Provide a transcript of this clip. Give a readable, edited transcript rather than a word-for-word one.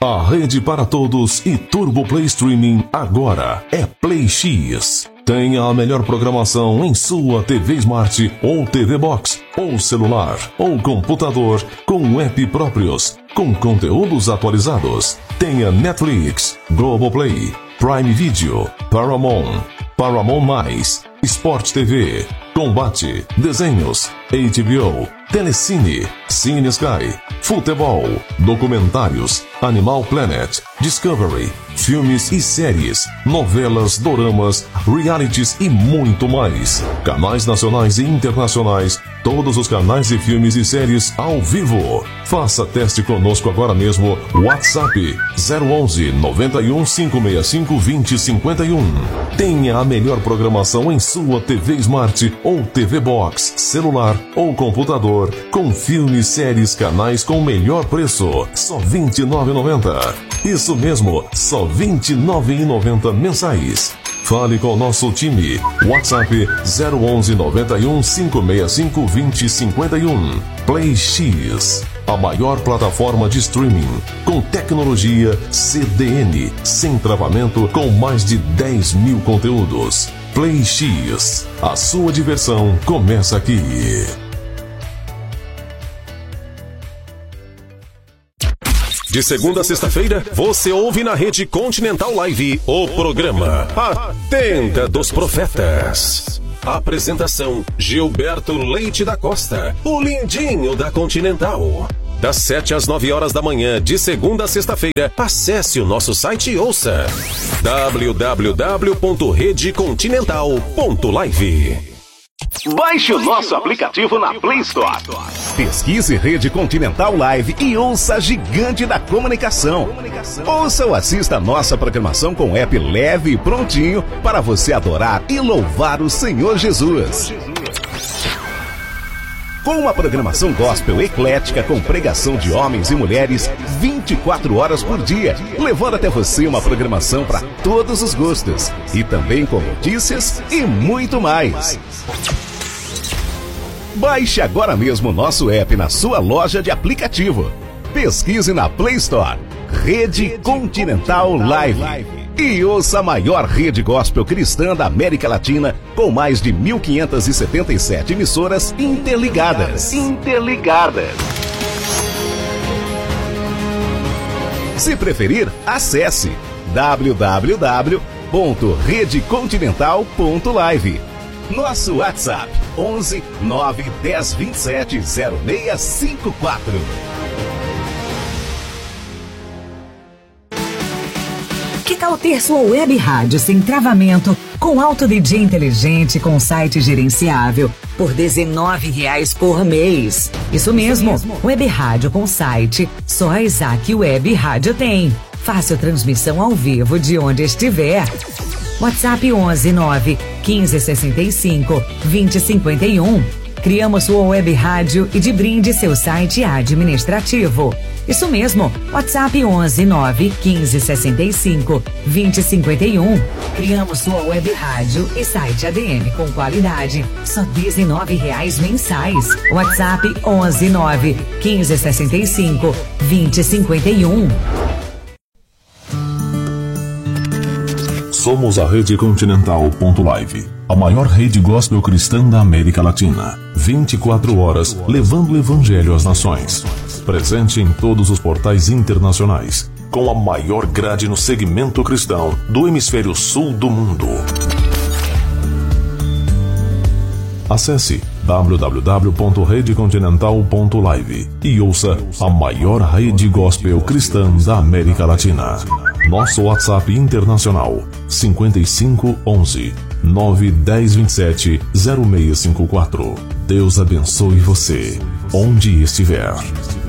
A rede para todos e Turbo Play Streaming agora é Play X. Tenha a melhor programação em sua TV Smart ou TV Box, ou celular, ou computador, com app próprios, com conteúdos atualizados. Tenha Netflix, Globoplay, Prime Video, Paramount+, Sport TV, Combate, Desenhos, HBO, Telecine, Cine Sky, Futebol, Documentários, Animal Planet, Discovery, filmes e séries, novelas, doramas, realities e muito mais. Canais nacionais e internacionais, todos os canais de filmes e séries ao vivo. Faça teste conosco agora mesmo. WhatsApp 011 91 565 2051. Tenha a melhor programação em sua TV Smart ou TV Box, celular ou computador, com filmes, séries, canais com o melhor preço. Só R$ 29,90. Isso mesmo, só R$ 29,90 mensais. Fale com o nosso time. WhatsApp 011 91 565 2051. Play X, a maior plataforma de streaming com tecnologia CDN, sem travamento, com mais de 10 mil conteúdos. Play X, a sua diversão começa aqui. De segunda a sexta-feira, você ouve na Rede Continental Live o programa A Tenda dos Profetas. Apresentação: Gilberto Leite da Costa, o lindinho da Continental. Das 7 às 9 horas da manhã, de segunda a sexta-feira, acesse o nosso site e ouça www.redecontinental.live. Baixe o nosso aplicativo na Play Store. Pesquise Rede Continental Live e ouça a gigante da comunicação. Ouça ou assista a nossa programação com app leve e prontinho para você adorar e louvar o Senhor Jesus. Com uma programação gospel eclética com pregação de homens e mulheres 24 horas por dia, levando até você uma programação para todos os gostos e também com notícias e muito mais. Baixe agora mesmo o nosso app na sua loja de aplicativo. Pesquise na Play Store Rede Continental Live e ouça a maior rede gospel cristã da América Latina, com mais de 1.577 emissoras interligadas. Se preferir, acesse www.redecontinental.live. Nosso WhatsApp 11 9 10 27 0654. Que tal ter sua web rádio sem travamento, com alto DJ inteligente, com site gerenciável, por R$ 19,00 por mês? Isso mesmo, web rádio com site, só a Isaac Web Rádio tem. Fácil transmissão ao vivo de onde estiver. WhatsApp 11 9 15 65 20 51. Criamos sua web rádio e de brinde seu site administrativo. Isso mesmo, WhatsApp 11 9 15 65 20 51. Criamos sua web rádio e site ADM com qualidade, só R$ 19,00 mensais. WhatsApp 11 9 15 65 20 51. Somos a Rede Continental.live, a maior rede gospel cristã da América Latina. 24 horas levando o evangelho às nações. Presente em todos os portais internacionais, com a maior grade no segmento cristão do hemisfério sul do mundo. Acesse www.redecontinental.live e ouça a maior rede gospel cristã da América Latina. Nosso WhatsApp internacional 55 11 9 10 27 0654. Deus abençoe você, onde estiver.